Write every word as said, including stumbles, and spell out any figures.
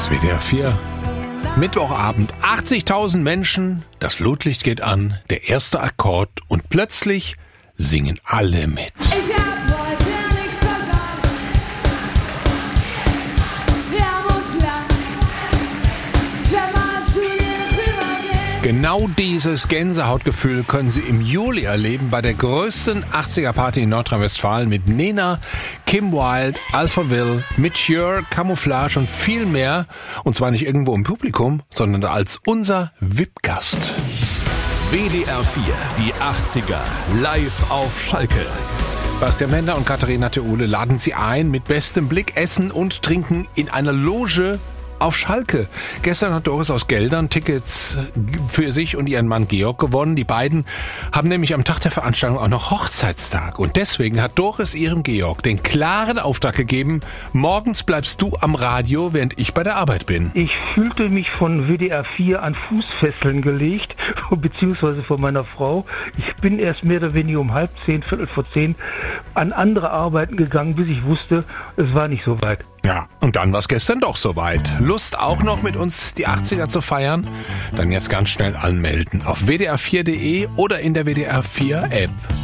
ist W D R vier. Mittwochabend, achtzigtausend Menschen, das Flutlicht geht an, der erste Akkord und plötzlich singen alle mit. Ich hab heute nichts versagt. Wir haben uns lang schwer mal zu dir rübergehen. Genau dieses Gänsehautgefühl können Sie im Juli erleben bei der größten achtziger-Party in Nordrhein-Westfalen mit Nena, Kim Wilde, Alphaville, Mature, Camouflage und viel mehr. Und zwar nicht irgendwo im Publikum, sondern als unser V I P-Gast. W D R vier, die achtziger, live auf Schalke. Bastian Wender und Katharina Theule laden Sie ein mit bestem Blick, Essen und Trinken in einer Loge auf Schalke. Gestern hat Doris aus Geldern Tickets für sich und ihren Mann Georg gewonnen. Die beiden haben nämlich am Tag der Veranstaltung auch noch Hochzeitstag. Und deswegen hat Doris ihrem Georg den klaren Auftrag gegeben, morgens bleibst du am Radio, während ich bei der Arbeit bin. Ich fühlte mich von W D R vier an Fußfesseln gelegt, beziehungsweise von meiner Frau. Ich bin erst mehr oder weniger um halb zehn, viertel vor zehn an andere Arbeiten gegangen, bis ich wusste, es war nicht so weit. Ja, und dann war es gestern doch soweit. Lust auch noch mit uns die achtziger zu feiern? Dann jetzt ganz schnell anmelden auf w d r vier punkt d e oder in der W D R vier App.